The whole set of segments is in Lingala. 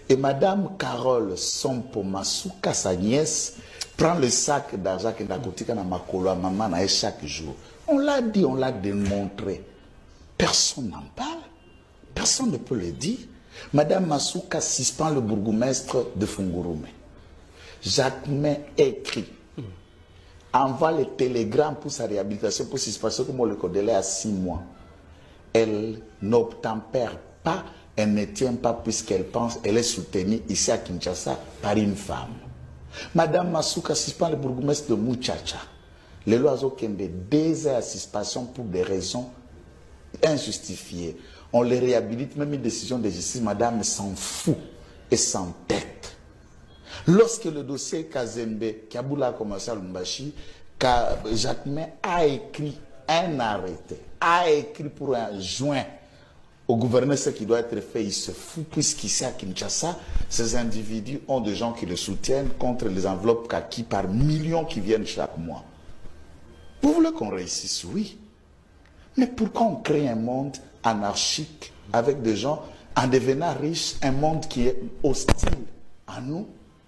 Et Madame Carole Sompo-Masuka, sa nièce, prend le sac d'argent que Nakotika na makolo à maman chaque jour. On l'a dit, on l'a démontré. Personne n'en parle. Personne ne peut le dire. Madame Masuka suspend le bourgmestre de Fungurume. Jacquemin écrit, envoie le télégramme pour sa réhabilitation, pour suspension, comme on le délai à 6 mois. Elle n'obtempère pas, elle ne tient pas puisqu'elle pense, elle est soutenue ici à Kinshasa par une femme. Madame Masuka suspend le bourgmestre de Muchacha. Le loiseau Kembe, 2 heures à suspension pour des raisons injustifiées. On les réhabilite, même une décision de justice, madame s'en fout et s'entête. Lorsque le dossier Kazembe, Kaboula a commencé à Lumbashi, Jacquemin a écrit un arrêté, a écrit pour un joint au gouverneur ce qui doit être fait, il se fout, puisqu'ici à Kinshasa, ces individus ont des gens qui le soutiennent contre les enveloppes kaki par millions qui viennent chaque mois. Vous voulez qu'on réussisse? Oui. Mais pourquoi on crée un monde anarchique avec des gens en devenant riches, un monde qui est hostile à nous?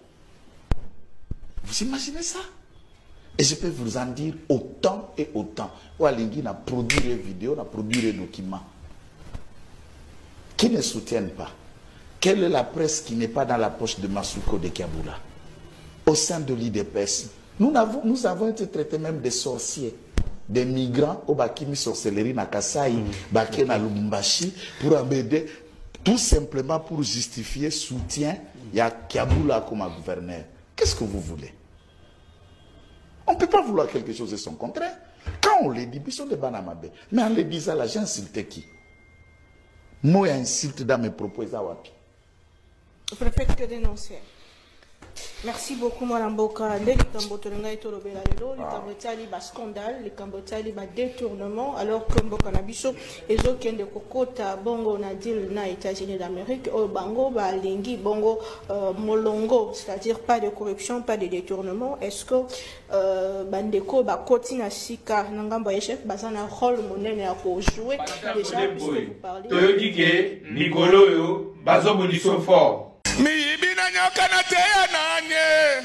Vous imaginez ça? Et je peux vous en dire autant et autant. Oualingi a produit des vidéos, a produit des documents qui ne soutiennent pas. Quelle est la presse qui n'est pas dans la poche de Masuko de Kaboula? Au sein de l'IDPS, nous avons été traités même des sorciers, des migrants au Bakimi sorcellerie na Kasai, Baké na Lubumbashi, pour embêter, tout simplement pour justifier soutien, il y a Kaboula comme gouverneur. Qu'est-ce que vous voulez? On ne peut pas vouloir quelque chose de son contraire. Quand on les dit, ils sont des banamabe. Mais en les disant là, j'ai insulté qui? Moi, insulte dans mes propos, Zawapi. Vous ne faites que dénoncer. Merci beaucoup, Mme Boka. Les Cambotolanga et Tolobela, les Cambotali, bas scandale, les Cambotali, bas détournement, alors que Mboka Nabiso, et aucun de Kokota, Bongo, Nadil, na États-Unis d'Amérique, au Bango, Lingi, Bongo, Molongo, c'est-à-dire pas de corruption, pas de détournement. Est-ce que Bandeko, Kotina Sika, Nangamba Echef, Bazana, rôle monnaie pour jouer déjà, puisque vous parlez. Toyodike, Nicolo, Bazo Boniso fort. Mi ibina nyoka na teya nanye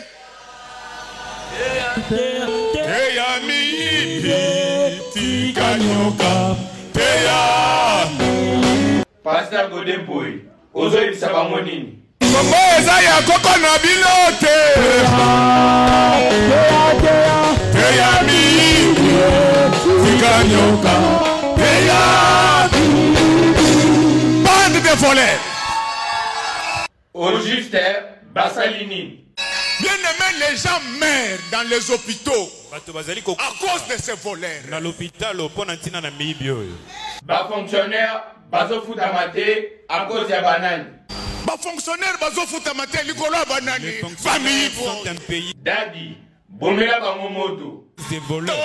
teya mi ibi tika nyoka teya Pasteur Godemboy, ozo ibisa bango nini? Kombo eza ya koko na bilote teya mi ibi tika nyoka teya bande de voleurs. Au juste, Bassalini. Bien aimé, les gens meurent dans les hôpitaux à cause de ces voleurs. Dans l'hôpital, Bas fonctionnaire, Bazo Foutamate, à cause de banane. Bas fonctionnaire, Bazo Foutamate, Nicolas Banani. Famille sont un pays. Daddy, Bomela Bangomoto. Des voleurs.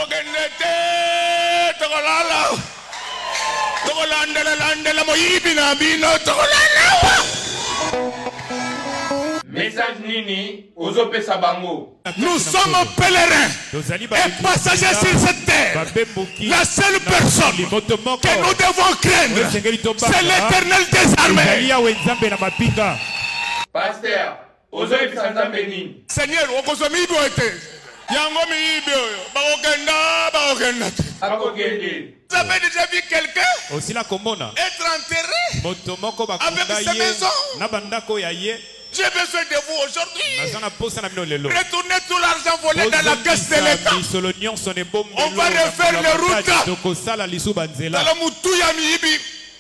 Message Nini, Ozope Sabango. Nous sommes pèlerins et passagers sur cette terre. La seule personne que nous devons craindre, c'est l'Éternel des armées. Pasteur, Ozope Sanzambeni. Seigneur, Okozomibo était. Yango Mibio, Baokenda. Vous avez déjà vu quelqu'un être enterré avec sa maison? J'ai besoin de vous aujourd'hui. Retournez tout l'argent volé dans la caisse de l'État. On va refaire les routes. Dans le moutou ya miibi.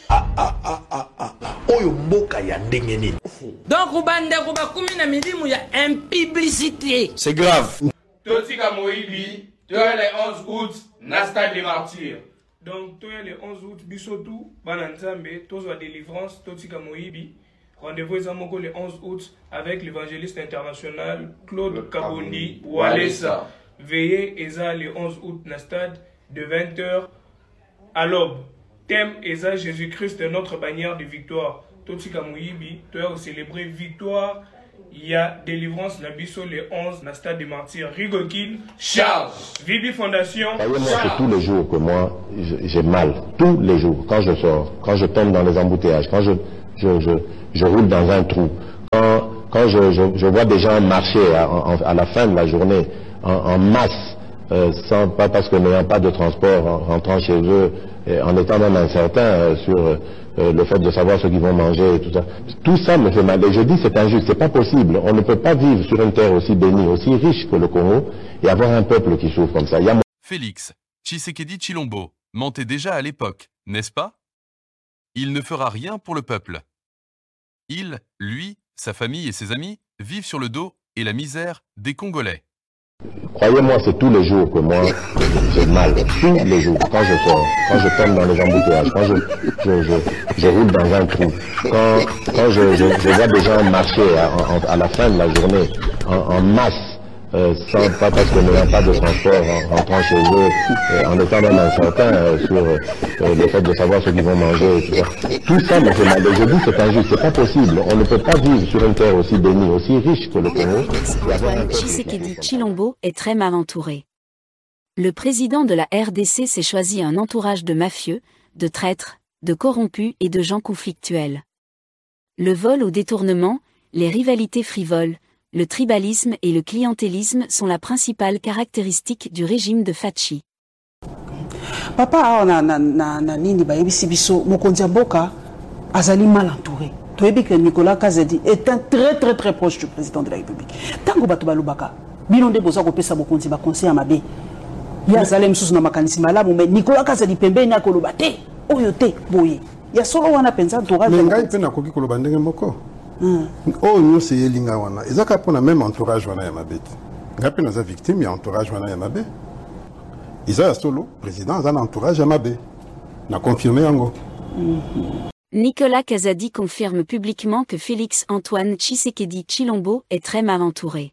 Donc, il y a une publicité. C'est grave. Totika Moïbi, tu as le 11 août, Nasta des martyrs. Donc, tu as le 11 août, Bissotou, Bananzambe, Tozo délivrance, Totika Moïbi. Rendez-vous le 11 août avec l'évangéliste international Claude Kabondi Walesa. Veillez Eza le 11 août na stade de 20h à l'aube. Thème Eza Jésus-Christ notre bannière de victoire. Totika Moïbi, tu as célébré victoire. Il y a délivrance na biso le 11 na stade des martyrs. Rigokin Charles. Vibi Fondation. C'est tous les jours que moi j'ai mal. Tous les jours. Quand je sors, quand je tombe dans les embouteillages, quand je roule dans un trou, Quand je vois des gens marcher à la fin de la journée en masse, pas parce que n'ayant pas de transport, en rentrant chez eux, en étant même incertain sur le fait de savoir ce qu'ils vont manger et tout ça me fait mal. Et je dis c'est injuste, c'est pas possible. On ne peut pas vivre sur une terre aussi bénie, aussi riche que le Congo et avoir un peuple qui souffre comme ça. Félix Tshisekedi Tshilombo mentait déjà à l'époque, n'est-ce pas? Il ne fera rien pour le peuple. Il, lui, sa famille et ses amis vivent sur le dos et la misère des Congolais. Croyez-moi, c'est tous les jours que moi, j'ai mal. Tous les jours. Quand je sors, quand je tombe dans les embouteillages, quand je roule dans un trou, quand je vois des gens marcher à la fin de la journée en masse, pas parce que n'ayant pas de transport, en rentrant chez eux, en étant même incertain sur le fait de savoir ce qu'ils vont manger et tout ça. Tout ça me fait mal. Et je dis c'est injuste, c'est pas possible. On ne peut pas vivre sur une terre aussi bénie, aussi riche que le Congo. Antoine Tshisekedi Tshilombo est très mal entouré. Le président de la RDC s'est choisi un entourage de mafieux, de traîtres, de corrompus et de gens conflictuels. Le vol au détournement, les rivalités frivoles, le tribalisme et le clientélisme sont la principale caractéristique du régime de Fachi. Papa na nini bayebisi biso mokonzi mboka azali mal entouré. Toyebi que Nicolas Kazadi est un très proche du président de la République. Tango bato balobaka bino nde boza kopesa mokonzi ba conseil mabe. Ya azali msusu na makanisi malamu mais Nicolas Kazadi pembeni akoloba te oyo te boye. Ya solo wana penza entourage. Ngai pe na koki koloba ndenge moko. Oh nous c'est yelinga wana. Ezaka pona même entourage wana ya mabe. Ngai pe naza victime ya entourage wana ya mabe. Isa solo président azan entourage ya mabe. Na confirmé yango. Nicolas Kazadi confirme publiquement que Félix Antoine Tshisekedi Tshilombo est très mal entouré.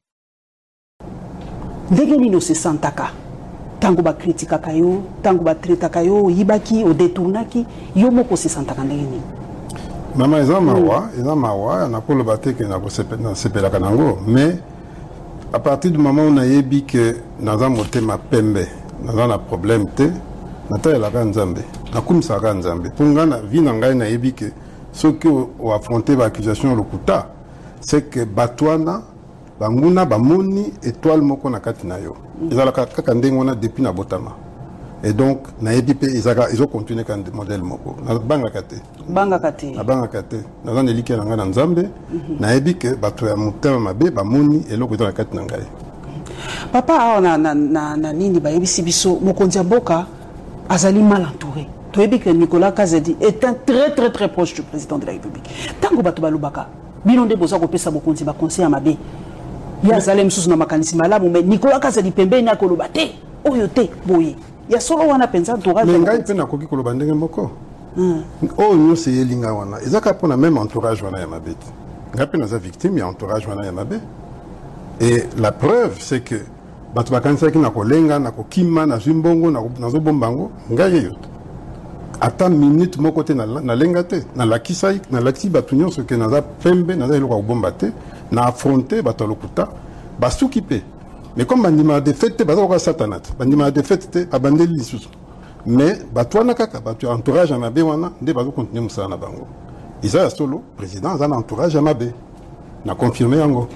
Ndenge no se santaka. Tango ba kritika kayo, tango ba treta kayo, yibaki o détournaki, yo moko se santaka ndenge ni. Mama eza mawa na koloba te ke na sepelaka nango, mais à partir du moment où on a yebi que naza motema pembe, naza na problème te, natayelaka nzambe, nakumisaka nzambe. Pour nga na vie na ngai na yebi que ceux qui ont affronté l'accusation lokuta, c'est que batwana banguna bamoni étoile moko na kati na yo. Ezalaka kaka ndenge wana depuis na botama. Et donc, ils ont continué quand modèle moko. Banga kate. Banga kate. Nous avons élité dans Nzambe. Nous avons dit que bato ya mutema mabe ba moni eloko dans la kate nangai. Papa na nini ba yebisi biso mokonzi mboka azali mal entouré. Toyebi que Nicolas Kazadi est un très proche du président de la République. Tango bato balobaka bino nde boza kopesa mokonzi ba conseil mabe. Ya azali msusu na makanisi malamu mais Nicolas Kazadi pembeni akoloba te oyo te boye. Ya solo wana penza entourage. Mais ngai pe na koki koloba ndenge moko. Oh nous c'est yelinga wana. Ezaka pona même entourage wana ya mabe. Ngai pe naza victime ya entourage wana ya mabe. Et la preuve c'est que bato bakanisa ki na kolenga na kokima na zimbongo na zo bombango ngai yeyo. Ata minute moko te na lenga te na lakisai na lakisi bato nyonso ke naza pembe naza eloko bomba te na affronter bato lokuta basuki pe. Mais comme bandima de fête, baza satanat. Bandima de fête, abandeli lisusu. Mais batwana kaka, batu entourage à mabe wana, nde bazo continuer musala na bango. Isa solo président azana entourage à mabe. Na confirmé yango.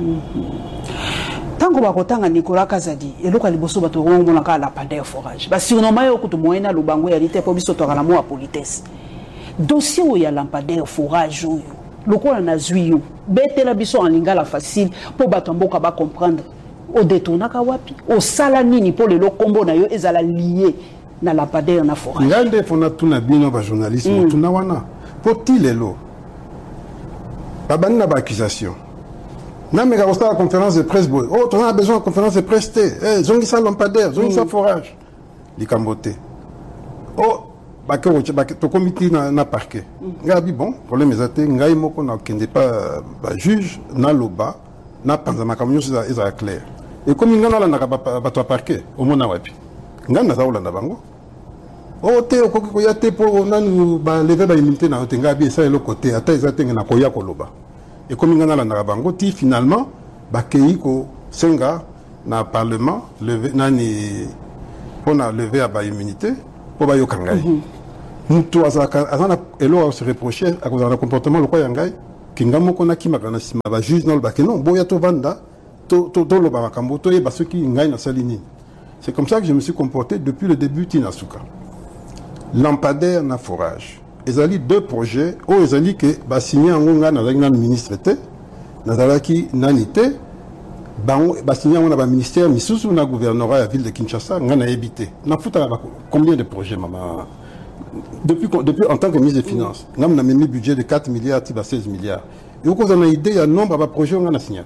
Tango bakotanga Nicolas Kazadi, eloko liboso bato rongo na kala lampadaire forage. Ba surnommé yo kutu moyena lubango ya lite po biso tokala mo a politesse. Dossier ya lampadaire forage yo. Lokola na zwiyo, betela biso en lingala facile po bato mboka ba comprendre. Au détournaka wapi au sala nini pour le kombo na yo ezala lié na lampadaire na forage. Ngande fona tuna bino ba journalisme tuna wana poti lelo babani na ba accusation na meka ko la conférence de presse boy oh on a besoin de conférence de presse te zongi sa lampadaire zongi sa forage likambote oh bakero to comité na parquet ngabi bon problème ezate ngai moko na kende pas ba juge na loba na panza makamyo za clair. Et comme ngana la na bato parquet au mona wapi ngana za ulanda bango o te okoki ko ya te po nanu ba lever ba immunité na otenga bi ça le côté ata ezatenge na koya koloba et comme ngana la na bango ti finalement ba kei ko senga na parlement lever nani pona lever ba immunité po ba yokangai mutu azana elo se reprocher à cause d'un comportement le quoi yangai Kingamo konaki makana sima ba juge non ba que non boya to vanda to lo ba makambo to yeba ceux qui ngai na salini. C'est comme ça que je me suis comporté depuis le début Tinasuka. Lampadaire na forage. Ezali deux projets o ezali que ba signé ngonga na la ministre té na dalaki nanité ba signé on a ba ministère misusu na gouvernorat la ville de Kinshasa ngana habité. Na futa combien de projets maman depuis en tant que ministre des Finances, nous avons mis un budget de 4 milliards, 16 milliards. Et vous avez une idée, il y a un nombre de projets qu'on a signé.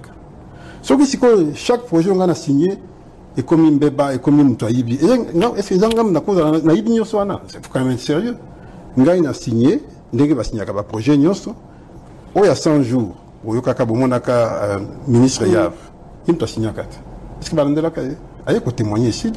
Chaque projet qu'on a signé est comme un bébé, est comme un moutoyibi. Est-ce que vous avez une c'est quand même sérieux. Nous avons signé, nous avons signé un projet, il y a 100 jours, il y a un ministre Yav, il a signé 4. Est-ce que vous avez un témoigner ici?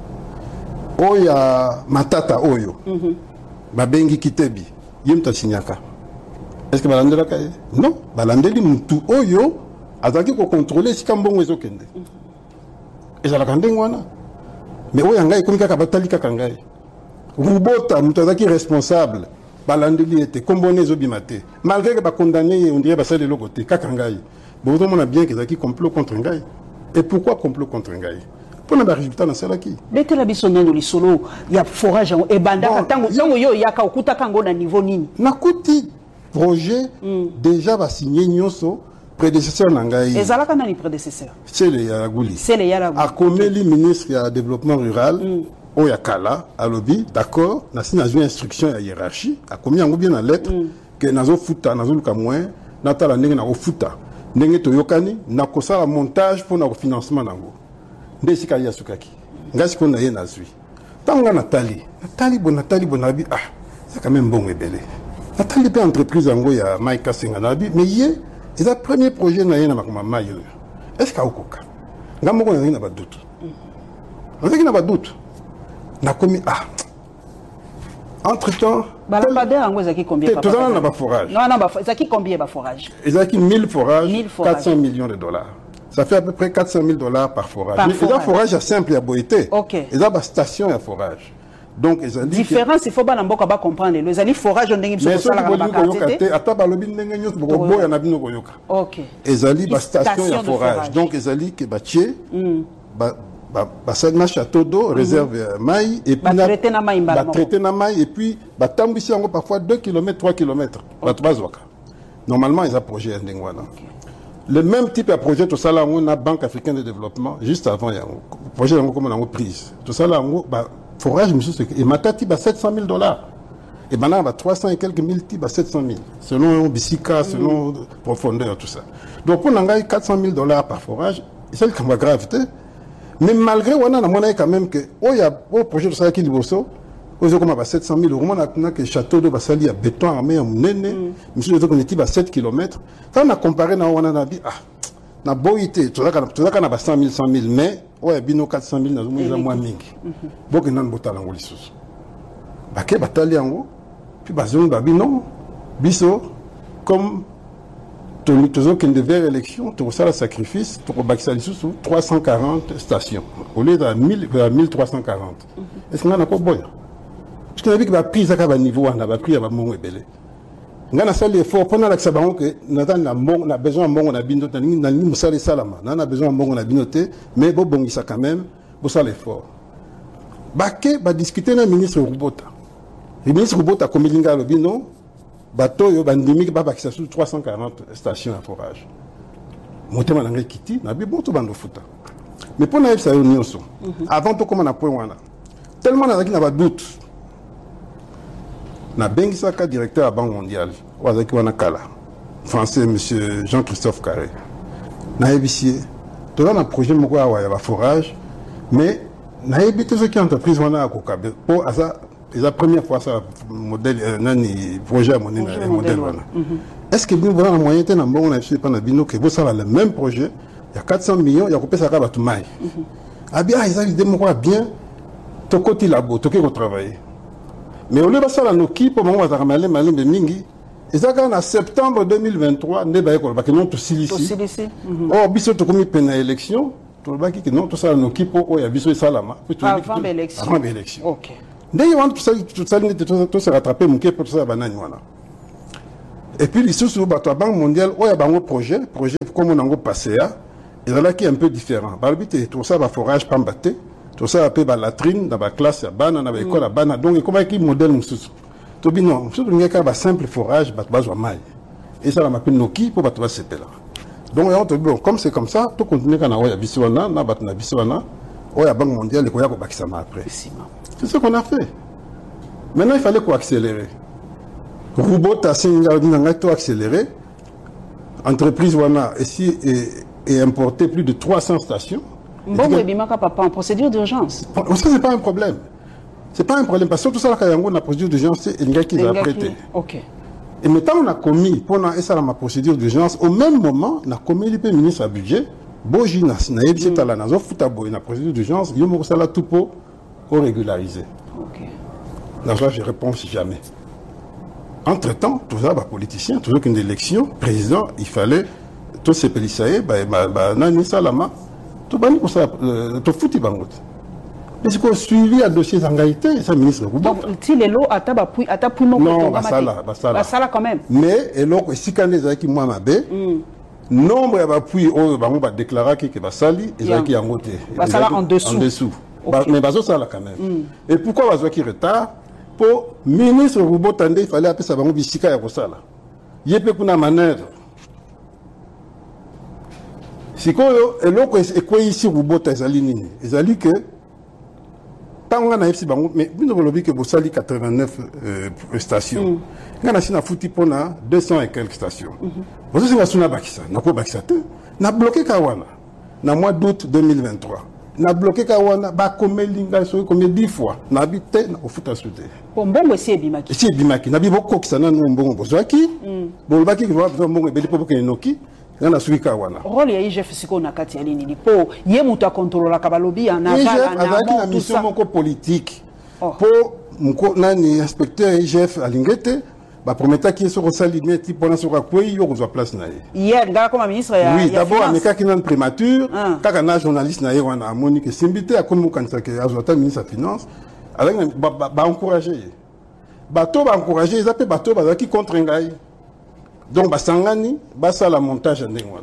Il y a Matata Oyo. Babengi Kitebi, yemta signaka. Est-ce que balandela kaye? Non, balandeli mutu oyo azaki ko contrôler si kambongo ezokende. Ezala kandengwana. Mais oyo ngai komika kabatali kaka ngai. Rubota mutu azaki responsable. Balandeli était combonné ezobimate. Malgré que ba condamné on dirait ba sale lokote kaka ngai. Bon on a bien que ezaki complot contre ngai. Et pourquoi complot contre ngai? Pour le résultat dans celle qui. Dès que la bisonne dans le solo, il y a forage et bandaka tango yo yaka okuta kango na niveau nini. Nakuti projet déjà va signer nyoso prédécesseur nangai. Ezalaka nani prédécesseur? C'est le Yaraguli. C'est le Yaraguli. A Komeli ministre du développement rural Oyakala à lobby d'accord, na sina une instruction à hiérarchie, a commis en bien en lettre que nazo futa nazo luka moins natala ndenge na futa. Ndenge toyokani na kosala montage pour na financement nango. Ndesika ya sukaki ngasi ko na ye na zui tanga Nathalie bonabi ah c'est quand même bon ebele Nathalie pe entreprise ngo ya Maika Senganabi mais ye c'est le premier projet na ye na makoma mayo est-ce ka okoka ngamoko na ba doute na ba doute na komi ah entre-temps balapadaire ngo zaki combien papa tout ça na ba forage non zaki combien ba forage ezaki 1000 forages 400 millions de dollars. Ça fait à peu près 400 000 $ par forage. Mais il y a un forage simple à Boïté. Il y a une station à forage. Donc, la différence, il faut bien comprendre. Les alliés forage, on a une station à forage. Donc, les alliés qui battent, bassin château d'eau, réserve maï, et puis traiter na maï, et puis tambisi parfois 2 km, 3 km. Normalement, ils ont un projet à Ndengwana. Le même type de projet, tout ça là, on a Banque africaine de développement, juste avant, il y a un projet comme on a prise. Tout ça là, forage, et Matati, 700 000 $. Et maintenant, 300 et quelques mille types, 700 000. Selon Bissika, selon profondeur, tout ça. Donc, on a 400 000 $ par forage, c'est le cas gravité. Mais malgré, on a quand même que, il y a un projet de ça qui est beau. Aux comme à 700 000 €, on a que château de Bassali à béton armé à Mounene, monsieur on était à 7 km. Quand on a comparé, on a dit, ah, na boité, tout ça qu'on a 100 000, 100 000, mais, ouais, bino 400 000, nous avons moins mingi. Bon, que nous avons botal en Golissus. Baké, batali en haut, puis bazon, babino, biso, comme, tout ce qui devait élection, tout ça, le sacrifice, pour Baksali sous 340 stations, au lieu de 1340. Est-ce qu'on a encore bon? Parce que nous avons pris à niveau, on a pris à mon ébélé. Nous avons fait l'effort pendant que nous avons besoin de mon abinoté, nous avons besoin de salama, nous avons besoin de mon abinoté, mais bon, bon, ça quand même, pour ça l'effort. Baké va discuter avec le ministre Rubota. Le ministre Rubota, comme il a dit, non, bateau, il va y 340 stations à forage. Mon thème est quitté, nous avons bon tout bando fouta. Mais pour nous, ça y est, avant tout, comme on a point, tellement on a doute. Na Bengisaka, directeur à la Banque mondiale, Wazaki Wanakala, français, M. Jean-Christophe Carré. Na ébicier, tout le monde a un projet de forage, mais na ébité ce qui est entreprise wana à Kokabe. Pour ça, c'est la première fois ça modèle, projet à mon modèle wana. Est-ce que vous avez un moyen de bon, on a fait pendant bino que vous avez le même projet, il y a 400 millions, il y a coupé ça à tout maï. Ah bien, ils ont dit bien, tout côté labo, tout côté travailler. Mais au lieu de ça, la Noki, pour moi, on va ramener Malim de Mingi. Et ça, en septembre 2023, on va que non, tout ici. Or, biso to comme peine élection, tout le baki que non, tout ça, la Noki, pour oya biso salama. Avant l'élection. Avant l'élection. Ok. Dès qu'on tout ça, tout se rattraper, mon pour tout ça, banane, voilà. Et puis, les sous la Banque mondiale, il y a un projet comme on a passé, il y a qui est un peu différent. Tout ça, va forage, pas battre, tout ça, va la latrine, dans la classe, dans l'école, donc, comment est-ce modèle nous tout bien, non, il y a un simple forage, il maille. Et ça, on appelle Noki pour battre ce là. Donc, comme c'est comme ça, tout continue quand on a Biswana, on a Biswana, on a la Banque mondiale, et on a après. C'est ce qu'on a fait. Maintenant, il fallait accélérer. Robot a accéléré. Entreprise Wana ici et importé plus de 300 stations. Bon, mais papa, en procédure d'urgence. Ça, c'est pas un problème. C'est pas un problème. Parce que tout ça, quand on a procédure d'urgence, c'est un gars qui va prêter. Ok. Et maintenant, on a commis, pendant ma procédure d'urgence, au même moment, on a commis le ministre à budget, Boji Nasnaïb, c'est à la Nazo, Foutabo, et la procédure d'urgence, il y a tout pour régulariser. Ok. Dans ça, je réponds jamais. Entre-temps, tout ça, politicien, toujours qu'une élection, président, il fallait, tous ces pélissaïs, Nani Salama, tout bani pour ça, tout fouti bangot. Mais c'est qu'on suivi à dossier Zangaïté, ça, ministre de donc, si les lots à tapou non, Basala quand même. Mais, et là, si quand les qui moi m'abé, nombre d'appui, on va déclarer que Basali, et qui en côté. Basala en dessous. Mais Bazo, ça là quand même. Et pourquoi Bazo qui retard? Pour ministre Roubo Tandé, il fallait appeler ça Bango Bissika et Rosala. Il y a une manœuvre. Si et l'autre est quoi ici Roubo Tazalini? Ils ont dit que tant qu'on a fait mais nous avons dit que vous salez 89 stations. On a fait foutu pour 200 et quelques stations. Vous savez ce qu'on a bakisa, n'a pas bakisa. N'a bloqué Kawana. Dans le mois d'août 2023. Na bloqué Kawana, ba comme linga so comme 10 fois. Na habité na ofuta souté. Bongo c'est bimaki. C'est bimaki. Na bibo ko kisana no mbongo bozaki. Bon baki ko ba mbongo beli po ke noki. Na suki Kawana. Rôle ya IGF siko na kati ya lini po ye mutu a contrôler ka balobi na vala na mission moko politique. Pour mko nani inspecteur IGF alingete ba prometa qui sur salimé type pendant sur quoi il y a place na hier ngala comme ministre ya oui d'abord ameka qui nan prémature kaka na journaliste na wana Monique Simbité a comme kanisa que azota ministre de finance avec ba encourager bato ba encourager ils appellent bato ba qui contre ngai donc ba sangani ba ça la montage ndengwana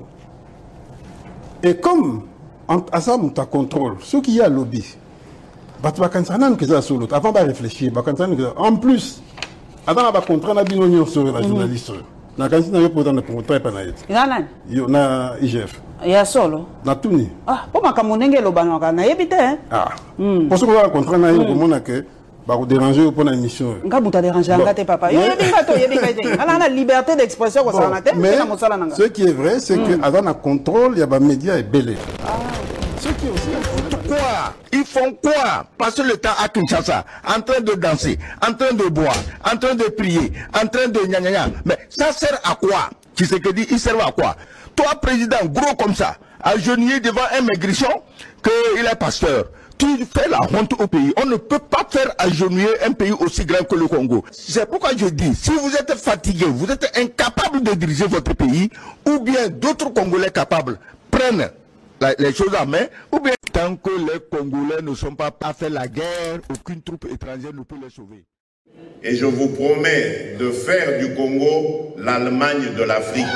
et comme à ça mon contrôle ce qui y a lobby bato ba kanisa nan que ça solo avant ba réfléchir ba kanisa en plus avant le contrat, on a bien union sur la journaliste. Na kansi na yopo dans le contrat pas na yet. Nana. Yo na IGF. Ya solo. Na tuni. Ah, po makamunenge lo banwa na yebite hein. Ah. Pour ce qu'on a contrat na yo komona que ba ko déranger pour la émission. Nga buta déranger ngate papa. Yo yebinga te. Ala na liberté d'expression ko ça na te, mais ce qui est vrai c'est que avant le contrôle, il y a ba médias et belé. Ce qui est aussi quoi? Ils font quoi? Passer le temps à Kinshasa, en train de danser, en train de boire, en train de prier, en train de gna gna gna. Mais ça sert à quoi? Tu sais que dit, il sert à quoi? Toi, président, gros comme ça, agenouillé devant un maigrichon, qu'il est pasteur. Tu fais la honte au pays. On ne peut pas faire agenouiller un pays aussi grand que le Congo. C'est pourquoi je dis, si vous êtes fatigué, vous êtes incapable de diriger votre pays, ou bien d'autres Congolais capables prennent les choses en main, ou bien tant que les Congolais ne sont pas à faire la guerre, aucune troupe étrangère ne peut les sauver. Et je vous promets de faire du Congo l'Allemagne de l'Afrique.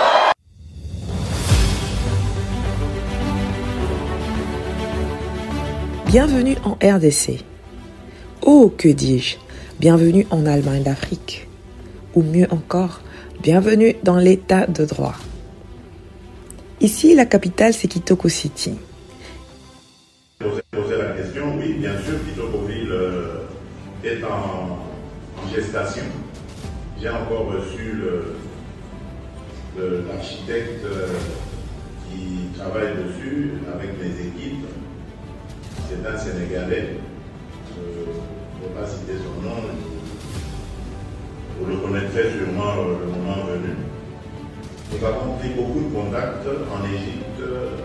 Bienvenue en RDC. Oh, que dis-je? Bienvenue en Allemagne d'Afrique. Ou mieux encore, bienvenue dans l'état de droit. Ici, la capitale, c'est Kitoko City. Poser la question, oui, bien sûr, Kitokoville est en gestation. J'ai encore reçu l'architecte qui travaille dessus avec mes équipes. C'est un Sénégalais. Je ne vais pas citer son nom. Vous le connaîtrez sûrement le moment venu. Nous avons pris beaucoup de contacts en Égypte,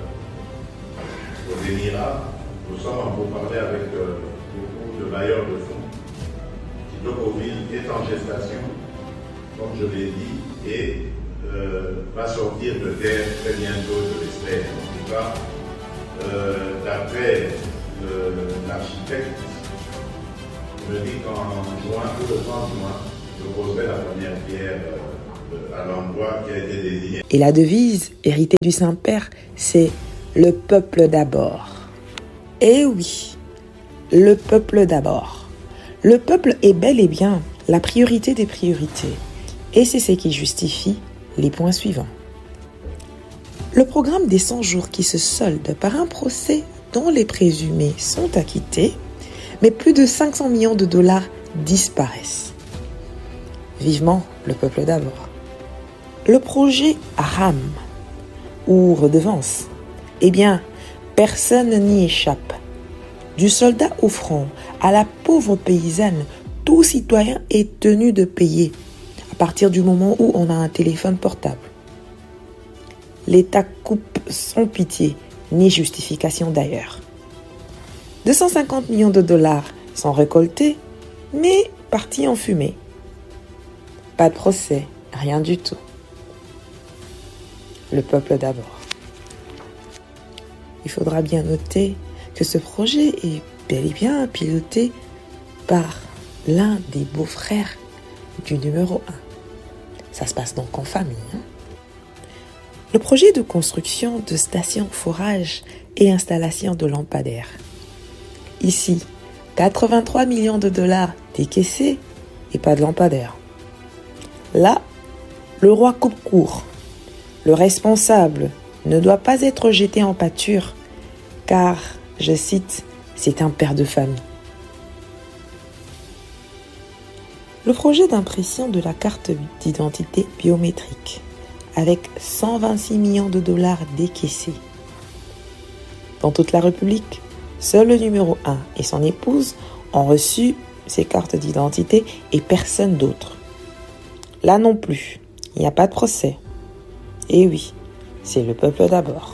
aux Émirats. Nous sommes en pourparlers avec beaucoup de bailleurs de fonds. Kitokoville est en gestation, comme je l'ai dit, et va sortir de terre très bientôt, je l'espère. En tout cas, d'après l'architecte, il me dit qu'en juin, ou le 30 juin, je poserai la première pierre à l'endroit qui a été désigné. Et la devise héritée du Saint-Père, c'est « Le peuple d'abord ». Eh oui, le peuple d'abord. Le peuple est bel et bien la priorité des priorités. Et c'est ce qui justifie les points suivants. Le programme des 100 jours qui se solde par un procès dont les présumés sont acquittés, mais plus de 500 millions de dollars disparaissent. Vivement le peuple d'abord. Le projet RAM ou redevance, eh bien, personne n'y échappe. Du soldat au front à la pauvre paysanne, tout citoyen est tenu de payer à partir du moment où on a un téléphone portable. L'État coupe sans pitié, ni justification d'ailleurs. 250 millions de dollars sont récoltés, mais partis en fumée. Pas de procès, rien du tout. Le peuple d'abord. Il faudra bien noter que ce projet est bel et bien piloté par l'un des beaux-frères du numéro 1. Ça se passe donc en famille. Le projet de construction de stations forage et installation de lampadaires. Ici, 83 millions de dollars décaissés et pas de lampadaires. Là, le roi coupe court. Le responsable ne doit pas être jeté en pâture car, je cite, c'est un père de famille. Le projet d'impression de la carte d'identité biométrique avec 126 millions de dollars décaissés. Dans toute la République, seul le numéro 1 et son épouse ont reçu ces cartes d'identité et personne d'autre. Là non plus, il n'y a pas de procès. Et oui, c'est le peuple d'abord.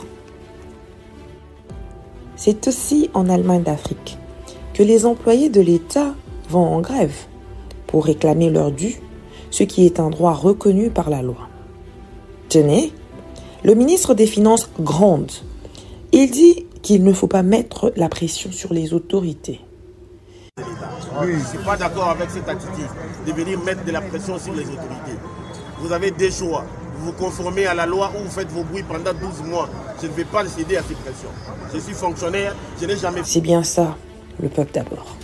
C'est aussi en Allemagne d'Afrique que les employés de l'État vont en grève pour réclamer leur dû, ce qui est un droit reconnu par la loi. Tenez, le ministre des Finances gronde. Il dit qu'il ne faut pas mettre la pression sur les autorités. Oui, je ne suis pas d'accord avec cette attitude de venir mettre de la pression sur les autorités. Vous avez des choix. Vous vous conformez à la loi ou vous faites vos bruits pendant 12 mois. Je ne vais pas céder à ces pressions. Je suis fonctionnaire, je n'ai jamais... C'est bien ça, le peuple d'abord.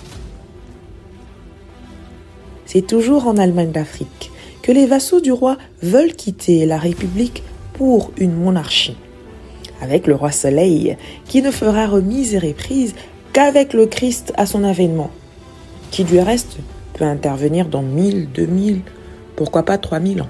C'est toujours en Allemagne d'Afrique que les vassaux du roi veulent quitter la République pour une monarchie. Avec le roi Soleil, qui ne fera remise et reprise qu'avec le Christ à son avènement, qui du reste peut intervenir dans 1000, 2000, pourquoi pas 3000 ans.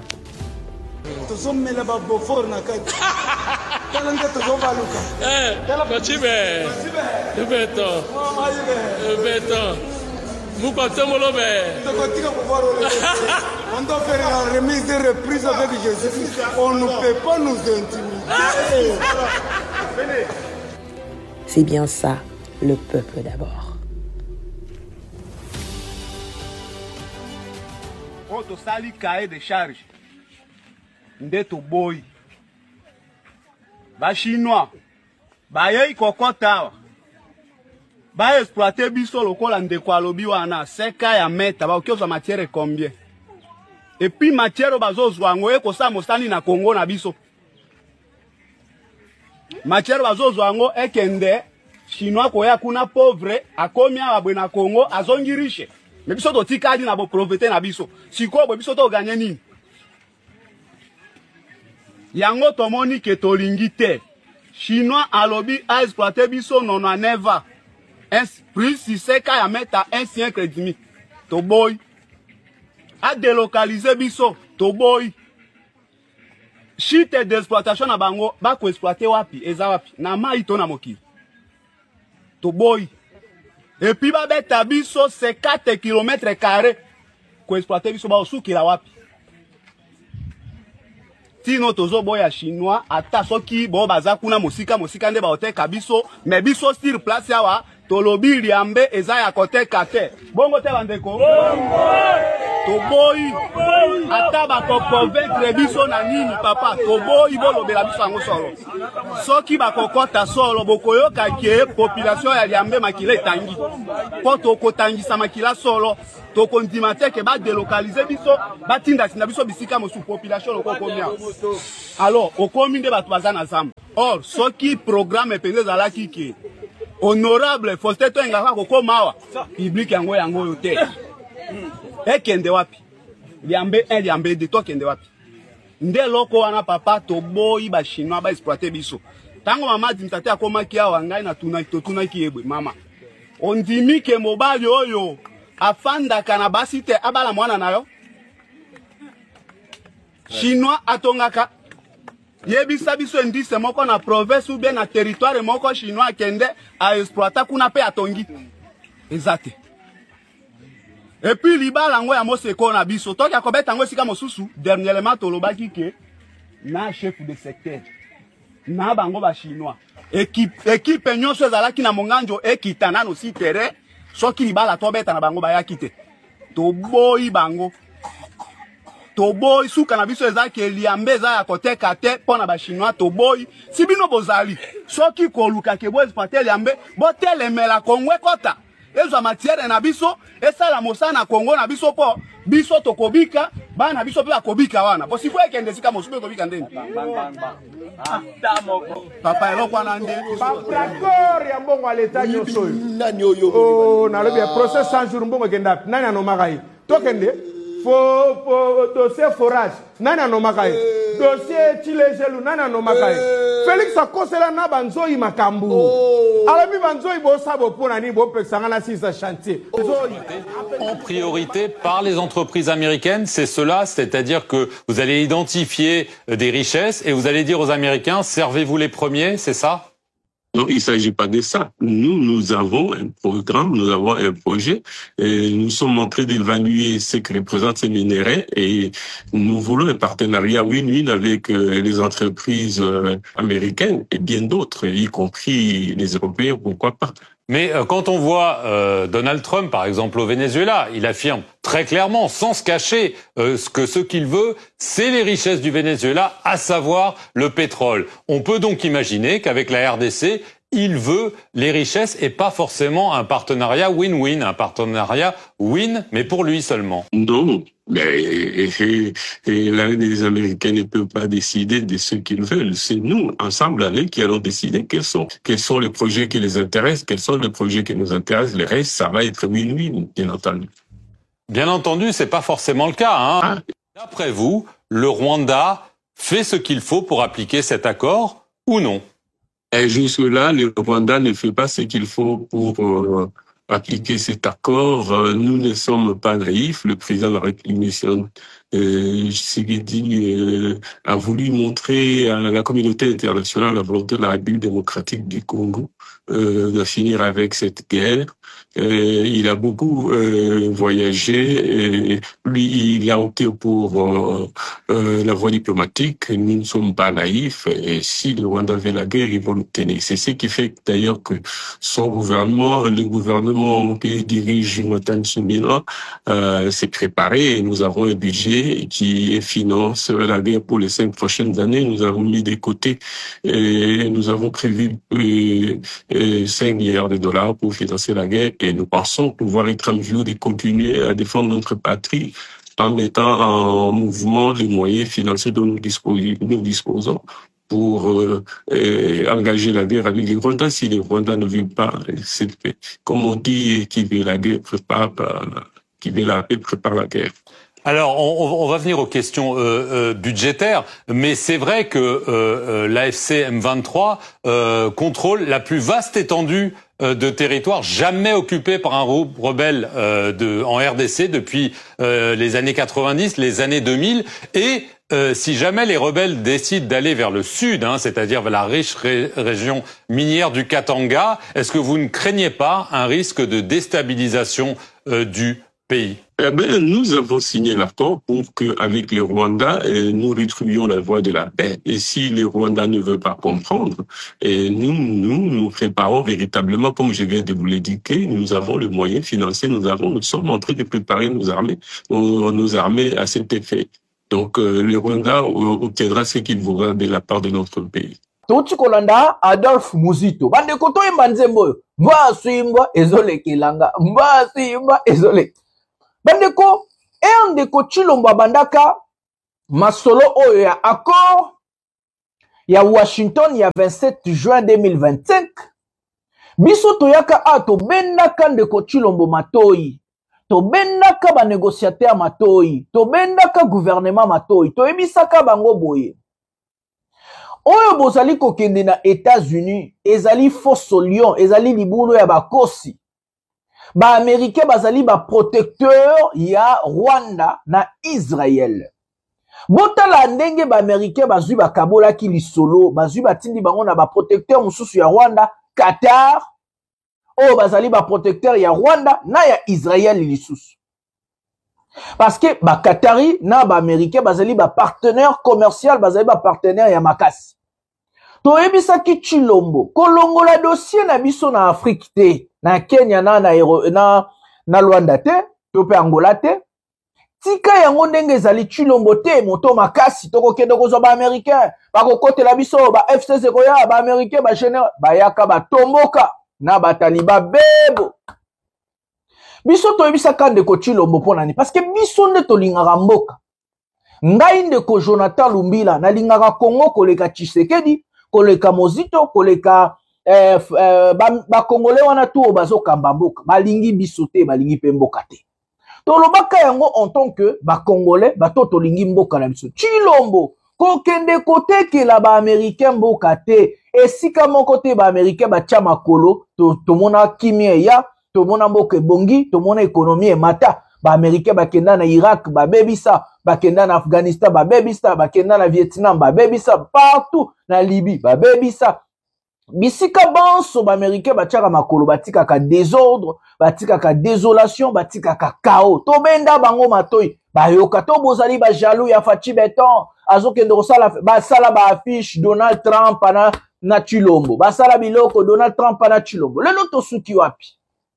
On doit faire la remise et reprise avec Jésus. On ne peut pas nous intimider. C'est bien ça, le peuple d'abord. Auto sali cahier de charge. Ndeto boy. Ba chinois. Ba yei kokota. Ba exploiter biso lokola ndeko alobi wana seka ya meta ba okioza matière combien. Et puis matière bazozwa ngo ekosa mosani na Congo na biso. Matière bazozwa ngo ekende chinois koya kuna pauvre akomi abwe na Congo azongi riche. Mais biso to tikali na bo profiter na biso. Siko bo biso to gagner nini? Yango tomoni ke tolingi te. Chinois alobi a exploiter biso nono neva. Plus si c'est qu'à mettre à un siècle et demi. To boy. A délocaliser biso. To boy. Chite d'exploitation na bango. Ba ko exploiter wapi. Eza wapi. Na ma ito na moki. To boy. Et puis ba beta biso c'est 4 km carrés. Ko exploiter biso ba osuki la wapi. Tino tozo boya chinois. Ata soki bo baza kuna mosika nde ba oteka biso. Mais biso sur place yawa. Tolobi liambe eza ya kote kate. Bongo te bandeko. Bongo! toboyi ata bakoconvaincre biso na nini papa toboyi bolobela biso yango solo soki bakokota solo bokoyoka ke population ya Liambe makila etangi po tokotangisa makila solo tokondima te ke badelokalize biso batinda sinda biso bisika mosu population lokokomia alors okomi nde bato baza na zamba or soki programme epenze ezalaki ke honorable Faustin Toengaka kokoma awa public yango oyo te ekende wapi Liambe 1 Liambe 2 tokende wapi nde loko wana papa toboyi ba chinois ba exploiter biso tango mama dimtate akomaki awa ngai na tunaki ebwe mama ondimi ke mobali oyo afandaka na basi te abala mwana nayo chinois atongaka yebisa biso indice moko na province ou bien na territoire moko chinois akende a exploiter kuna pe atongi ezate et puis libala ngo ya moseko na biso toki akobeta ngo sika mosusu dernièrement tolobaki ke na chef de secteur na bango ba chinois équipe nyonso ezalaki na monganjo ekitana no si terrain soki libala tobeta na bango bayaki te toboyi bango toboyi suka na biso ezaki Liambe eza ya koteka te pona ba chinois toboyi si bino bozali soki koluka ke bo exploiter Liambe botelemela Kongo kota ezwa matière na biso esala mosana Kongo na biso po biso tokobika bana biso pe akobika wana po sifo ekende sika mosupe kobika ndeni papa eloko wana nde d'accord ya mbongo à l'état nyoso nani oyo oh na lobi procès 100 jours mbongo kenda nani anomaka yi tokende dossier forage nani anomaka yi dossier Chilejelu nani anomaka yi Félix akosela na banzoi makambu alami banzoi bo sabo pona ni bo pexanga na sisa chantier en priorité par les entreprises américaines, c'est cela, c'est-à-dire que vous allez identifier des richesses et vous allez dire aux Américains servez-vous les premiers, c'est ça? Non, il ne s'agit pas de ça. Nous avons un programme, nous avons un projet, et nous sommes en train d'évaluer ce que représentent ces minéraux et nous voulons un partenariat win-win avec les entreprises américaines et bien d'autres, y compris les Européens, pourquoi pas. Mais quand on voit Donald Trump, par exemple, au Venezuela, il affirme très clairement, sans se cacher, que ce qu'il veut, c'est les richesses du Venezuela, à savoir le pétrole. On peut donc imaginer qu'avec la RDC, il veut les richesses et pas forcément un partenariat win-win, un partenariat win, mais pour lui seulement. Non. Mais les Américains ne peuvent pas décider de ce qu'ils veulent. C'est nous, ensemble, qui allons décider quels sont les projets qui les intéressent, quels sont les projets qui nous intéressent. Le reste, ça va être win-win, bien entendu. Bien entendu, c'est pas forcément le cas, hein. D'après vous, le Rwanda fait ce qu'il faut pour appliquer cet accord ou non? Et jusque-là, le Rwanda ne fait pas ce qu'il faut pour appliquer cet accord. Nous ne sommes pas naïfs. Le président de la République, Tshisekedi, a voulu montrer à la communauté internationale la volonté de la République démocratique du Congo de finir avec cette guerre. Il a beaucoup voyagé. Lui, il a opté pour la voie diplomatique. Nous ne sommes pas naïfs. Et si le Rwanda veut la guerre, ils vont l'obtenir. C'est ce qui fait d'ailleurs que son gouvernement, le gouvernement que dirige Jonathan Tsumila, s'est préparé. Et nous avons un budget qui finance la guerre pour les 5 prochaines années. Nous avons mis de côté et nous avons prévu 5 milliards de dollars pour financer la guerre. Et nous pensons pouvoir être en mesure de continuer à défendre notre patrie en mettant en mouvement les moyens financiers dont nous disposons pour engager la guerre avec les Rwandais. Si les Rwandais ne veulent pas, comme on dit, qui veut la guerre prépare la guerre. Alors, on va venir aux questions budgétaires, mais c'est vrai que l'AFC M23 contrôle la plus vaste étendue de territoire jamais occupé par un rebelle en RDC depuis les années 90, les années 2000, et si jamais les rebelles décident d'aller vers le sud, c'est-à-dire vers la riche région minière du Katanga, est-ce que vous ne craignez pas un risque de déstabilisation du pays? Eh ben, nous avons signé l'accord pour qu'avec les Rwandais, nous retrouvions la voie de la paix. Et si les Rwandais ne veulent pas comprendre, nous préparons véritablement, comme je viens de vous l'indiquer, nous avons le moyen financier, nous sommes en train de préparer nos armées à cet effet. Donc, le Rwanda obtiendra ce qu'il voudra de la part de notre pays. Touti kolanda Adolphe Muzito. Bande koto yemba nzembo. Mba swimba ezole kelanga. Mba swimba ezole. Bande ko ndeko Chilombo bandaka masolo oyo ya accord ya Washington ya 27 juin 2025. Biso toyaka ato bendaka ndeko Chilombo matoi. To bendaka ba négociateur matoi. To bendaka gouvernement matoi. To ebisaka bango boye. Oyo bozali kokende na États-Unis, ezali fosso lion, ezali libulu ya bakosi. Ba Américain bazali ba protecteur ya Rwanda na Israël. Botala ndenge ba Américain bazui ba kabola ki lisolo, bazui batindi bango na ba protecteur mususu ya Rwanda, Qatar. Oyo bazali ba protecteur ya Rwanda na ya Israël lisusu. Parce que ba Qatari na ba Américain bazali ba partenaire commercial, bazali ba partenaire ya makasi. To ebisa ki Chilombo kolongola dossier na biso na Afrique te, na Kenya na Luanda te, to pe Angola te. Tika yango ndenge ezali Chilombo te moto makasi toko kende kozwa ba Américain, ba kokotela biso ba FCC koya ba Américain ba général bayaka ba tomboka na ba taliba bebo. Biso to ebisa kande ko Chilombo ponani parce que biso nde to lingaka mboka. Ngai ndeko Jonathan Lumbila na lingaka Congo koleka Tshisekedi, koleka Mozito, koleka ba Congolais wana tu bazo kamba mboka. Balingi biso te, balingi pe mboka te. To lobaka yango en tant que ba Congolais, ba to lingi mboka na biso. Chilombo kokende kote la ba Américain mboka te. Esika moko te ba Américain ba tia makolo, to mona kimia ya to mona mboka bongi, to mona économie e mata. Ba Américain ba kenda na Irak, ba bebisa, ba kenda na Afghanistan, ba bebisa, ba kenda na Vietnam, ba bebisa, partout na Libye, ba bebisa. Bisika banso ba Américain ba tiaka makolo, batika ka désordre, batika ka désolation, batika ka chaos. To benda bango matoi, ba yoka to bozali ba jaloux ya Fachi Beton, azo kende kosala ba sala ba affiche Donald Trump na Chilombo. Ba sala biloko Donald Trump na Chilombo. Lelo to suki wapi?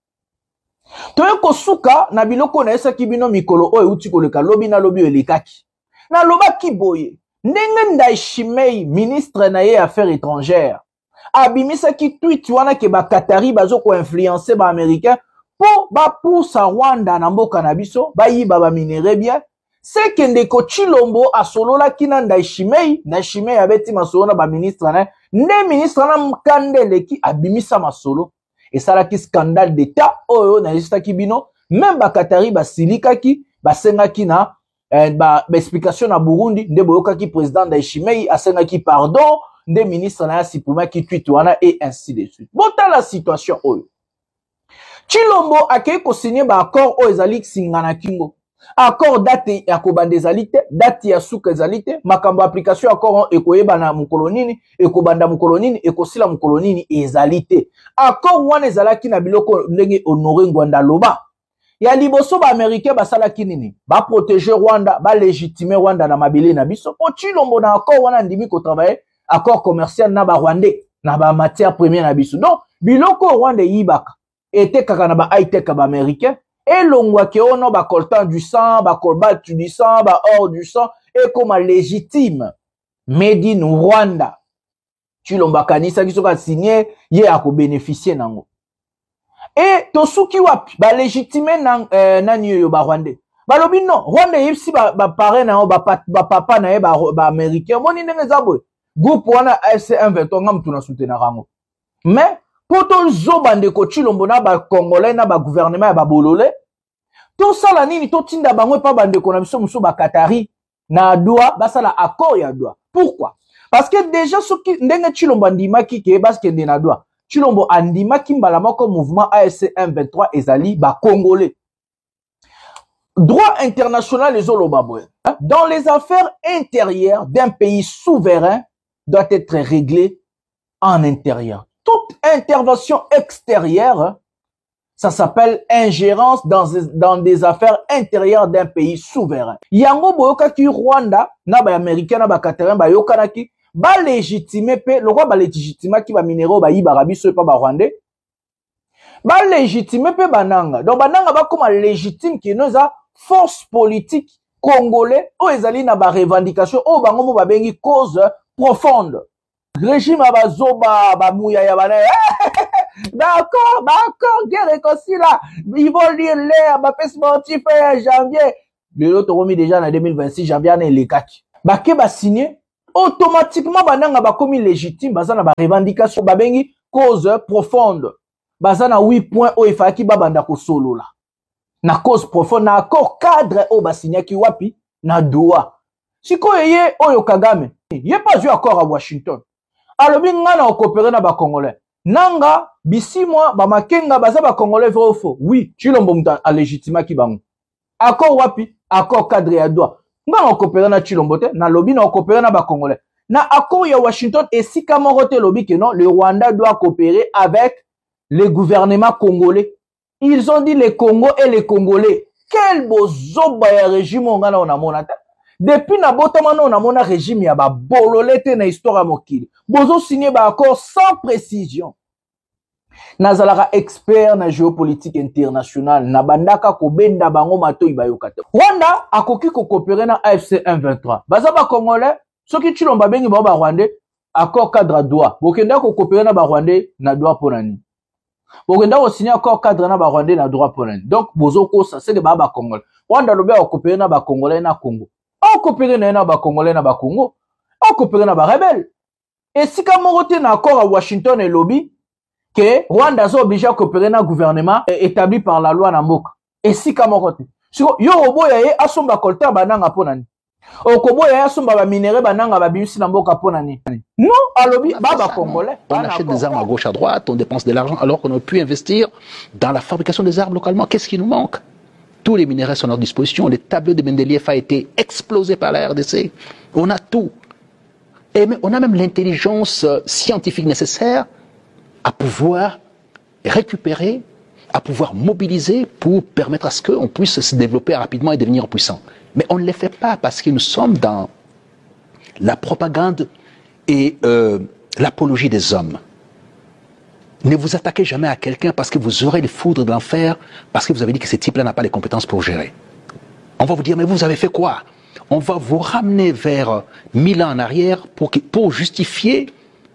Toye kosuka na biloko na esa kibino mikolo oyo uti koleka lobi na lobi elekaki. Na loba kiboye. Ndenge Ndayishimiye ministre na ye affaires étrangères. Abimisa ki tweet wana ke ba Qatari bazo ko influencer ba américain po ba poussa Rwanda na mboka na biso ba yiba ba minere bien. C'est que ndeko Chilombo asolola kina Ndayishimiye abeti masolo na ba ministre na ne ministre na mkandele ki abimisa masolo. Et ça là qui scandale d'état oyo na lista kibino même ba Qatari ba silikaki ba sengaki na ba explication na Burundi nde boyokaki président Ndayishimiye asengaki pardon nde ministre na sipuma ki tweet wana et ainsi de suite. Bota la situation oyo Chilombo akei ko signer ba accord oyo ezali singana kingo accord date ya kobanda ezali te, date ya suka ezali te, makambo application accord ekoyeba na mukolonini, ekobanda mukolonini, ekosila mukolonini ezali te. Accord wana ezalaki na biloko ndenge Honoré Ngwanda loba. Ya liboso ba Américain basalaki nini? Ba protéger Rwanda, ba légitimer Rwanda na mabele na biso. Po Chilombo na accord wana ndimi ko travailler accord commercial na ba Rwandais, na ba matière première na biso. Donc biloko Rwanda yibaka ete kaka na ba high tech ba Américain. Et l'ongwa ke ono ba coltan du sang, ba cobalt du sang, ba or du sang, et comme légitime. Made in Rwanda. Chilombo kanisa kisoka signé, ye ako bénéficier nango. Et tosuki wapi, ba légitime nani yo ba Rwandais. Ba lobi non, Rwanda yipsi ba paré na ba papa na ye ba américain, moni ndenge zabwe. Groupe wana AFC M23 ngam tuna soutenir rango. Mais poto zoba ndeko Chilombo na ba Congolais na ba gouvernement ya ba bolole to sala nini to tinda bango pa bandeko na biso muso ba Qatari na Doha basala accord ya Doha. Pourquoi? Parce que déjà soki ndenge Chilombo andimaki ke baskende na Doha Chilombo andimaki mbala moko mouvement AFC M23 ezali ba Congolais. Droit international les olobabwe. Dans les affaires intérieures d'un pays souverain doit être réglée en intérieur. Toute intervention extérieure Ça s'appelle ingérence dans des affaires intérieures d'un pays souverain. Yango boyoka ki Rwanda, na ba américain na ba Qatarien ba yokana ki ba légitimer pe le roi ba légitimer ki ba minéraux ba yiba biso pa ba Rwandais. Ba légitimer pe bananga. Donc bananga ba comme légitime ki noza force politique congolais o ezali na ba revendication o bango mo ba bengi cause profonde. Régime abazoba ba mouya ya bana. D'accord, guerre réconcile là. Ils vont lire l'air, ma paix sportif janvier. Le lot remis déjà en 2026 janvier en les kaki. Baké ba signé automatiquement bananga ba commis légitime bazana ba revendication ba bengi cause profonde. Bazana 8 points o ifaki ba banda ko solo là. Na cause profonde na accord cadre o ba signé ki wapi na Doha. Siko yeye oyo Kagame. Yé pas eu accord à Washington. Alobi ngana o coopérer na ba Congolais. Nanga, bisi moi, ba makenga baza ba Congolais vrai ou faux? Oui, Chilombo muta a légitima ki bango. Accord wapi? Accord cadre ya Doha. Nga on coopérer na Chilombo te, na lobby na on coopérer na ba Congolais. Na accord ya Washington et si kamorote lobby que non, le Rwanda doit coopérer avec le gouvernement congolais. Ils ont dit les Congos et les Congolais. Quel beau zoba ya régime on a monata. Depuis na botamano on a mona régime ya ba bololete na histoire mokili. Bozo signé ba accord sans précision. Nazalaka expert na géopolitique internationale na bandaka ko benda bango mato ibayokate. Rwanda akoki ko coopérer na AFC M23. Baza ba Congolais, soki Chilomba bengi ba Rwandais, accord cadre Doha. Bokenda ko coopérer na ba Rwandais na Doha ponani. Bokenda ko signer accord cadre na ba Rwandais na Doha ponani. Donc bozo ko ça c'est que ba Congolais. Rwanda lobe ko coopérer na ba Congolais na Congo. On coopérer na ba Congolais na ba Congo. On coopérer na ba rebelle. Et si kamorote na accord à Washington et lobby que Rwanda sont obligés à coopérer na gouvernement établi par la loi na mboka. Et si kamorote. Siko yo oboya ye asomba kolta bananga ponani. Okoboya ye asomba ba minéraux bananga ba bimisi na mboka ponani. Non, à lobby baba Congolais. On achète des armes à gauche à droite, on dépense de l'argent alors qu'on aurait pu investir dans la fabrication des armes localement. Qu'est-ce qui nous manque? Tous les minéraux sont à notre disposition. Le tableau de Mendeleev a été explosé par la RDC. On a tout. Et on a même l'intelligence scientifique nécessaire à pouvoir récupérer, à pouvoir mobiliser pour permettre à ce qu'on puisse se développer rapidement et devenir puissant. Mais on ne le fait pas parce que nous sommes dans la propagande et l'apologie des hommes. Ne vous attaquez jamais à quelqu'un parce que vous aurez les foudres de l'enfer, parce que vous avez dit que ce type-là n'a pas les compétences pour gérer. On va vous dire, mais vous avez fait quoi? On va vous ramener vers 1000 ans en arrière pour justifier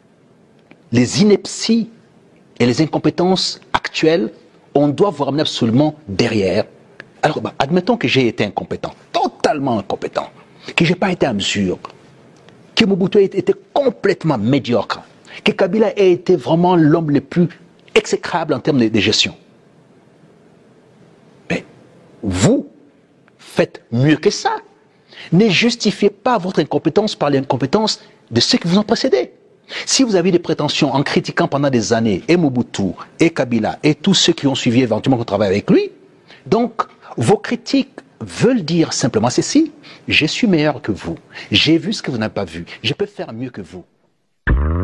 les inepties et les incompétences actuelles. On doit vous ramener absolument derrière. Alors, admettons que j'ai été incompétent, totalement incompétent, que je n'ai pas été à mesure, que Mobutu a été complètement médiocre, que Kabila a été vraiment l'homme le plus exécrable en termes de gestion. Mais vous faites mieux que ça. Ne justifiez pas votre incompétence par l'incompétence de ceux qui vous ont précédé. Si vous avez des prétentions en critiquant pendant des années et Mobutu, et Kabila, et tous ceux qui ont suivi éventuellement qu'on travaille avec lui, donc vos critiques veulent dire simplement ceci: je suis meilleur que vous, j'ai vu ce que vous n'avez pas vu, je peux faire mieux que vous.